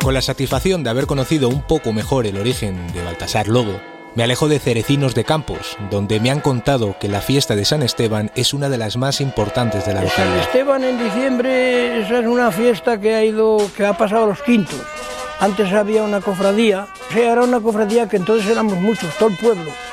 Con la satisfacción de haber conocido un poco mejor el origen de Baltasar Lobo, me alejo de Cerecinos de Campos, donde me han contado que la fiesta de San Esteban es una de las más importantes de la localidad. San Esteban en diciembre, esa es una fiesta que ha pasado a los quintos. Antes había una cofradía, era una cofradía que entonces éramos muchos, todo el pueblo.